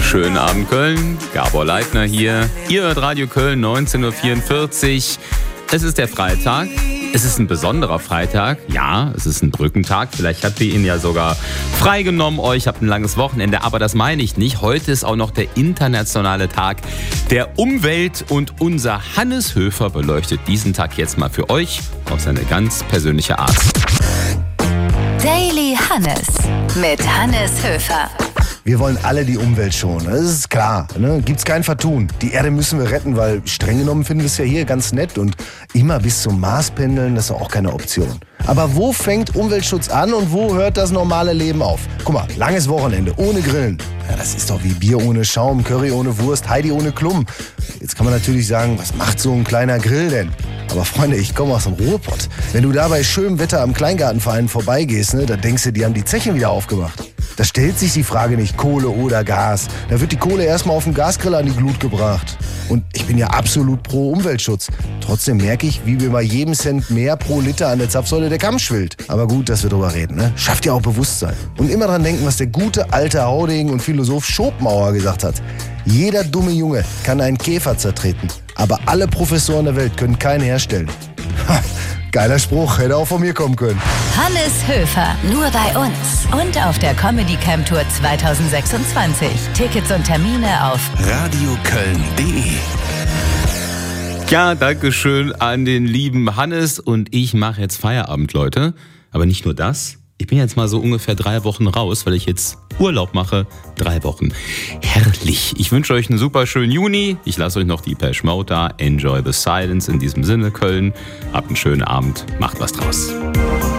Schönen Abend Köln, Gabor Leitner hier. Ihr hört Radio Köln, 19.44 Uhr. Es ist der Freitag. Es ist ein besonderer Freitag. Ja, es ist ein Brückentag. Vielleicht habt ihr ihn ja sogar freigenommen. Euch habt ein langes Wochenende. Aber das meine ich nicht. Heute ist auch noch der internationale Tag der Umwelt. Und unser Hannes Höfer beleuchtet diesen Tag jetzt mal für euch auf seine ganz persönliche Art. Daily Hannes mit Hannes Höfer. Wir wollen alle die Umwelt schonen, das ist klar. Ne? Gibt's kein Vertun. Die Erde müssen wir retten, weil streng genommen finden wir es ja hier ganz nett. Und immer bis zum Mars pendeln, das ist auch keine Option. Aber wo fängt Umweltschutz an und wo hört das normale Leben auf? Guck mal, langes Wochenende, ohne Grillen. Ja, das ist doch wie Bier ohne Schaum, Curry ohne Wurst, Heidi ohne Klum. Jetzt kann man natürlich sagen, was macht so ein kleiner Grill denn? Aber Freunde, ich komme aus dem Ruhrpott. Wenn du da bei schönem Wetter am Kleingartenverein vorbeigehst, ne, da denkst du, die haben die Zechen wieder aufgemacht. Da stellt sich die Frage nicht Kohle oder Gas. Da wird die Kohle erstmal auf dem Gasgrill an die Glut gebracht. Und ich bin ja absolut pro Umweltschutz. Trotzdem merke ich, wie mir bei jedem Cent mehr pro Liter an der Zapfsäule der Kamm schwillt. Aber gut, dass wir drüber reden, ne? Schafft ja auch Bewusstsein. Und immer dran denken, was der gute alte Haudegen und Philosoph Schopenhauer gesagt hat. Jeder dumme Junge kann einen Käfer zertreten, aber alle Professoren der Welt können keinen herstellen. Ha, geiler Spruch, hätte auch von mir kommen können. Hannes Höfer, nur bei uns und auf der Comedy Camp Tour 2026. Tickets und Termine auf radioköln.de. Ja, danke schön an den lieben Hannes. Und ich mache jetzt Feierabend, Leute. Aber nicht nur das. Ich bin jetzt mal so ungefähr 3 Wochen raus, weil ich jetzt Urlaub mache. 3 Wochen. Herrlich. Ich wünsche euch einen super schönen Juni. Ich lasse euch noch die Depeche Mode da. Enjoy the silence in diesem Sinne, Köln. Habt einen schönen Abend. Macht was draus.